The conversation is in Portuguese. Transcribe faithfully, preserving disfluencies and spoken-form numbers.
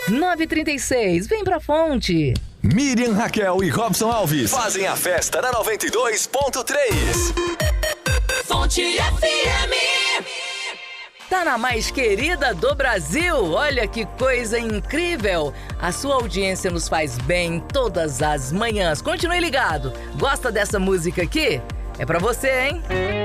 nove e trinta e seis, vem pra fonte. Miriam, Raquel e Robson Alves fazem a festa na noventa e dois ponto três. Fonte F M. Tá na mais querida do Brasil. Olha que coisa incrível. A sua audiência nos faz bem todas as manhãs. Continue ligado. Gosta dessa música aqui? É pra você, hein?